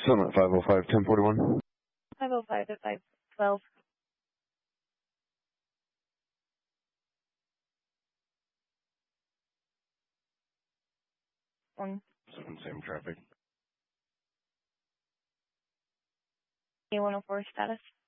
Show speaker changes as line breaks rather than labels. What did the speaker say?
Summit 505, 1041.
505 to 512.
Same traffic.
A104 status.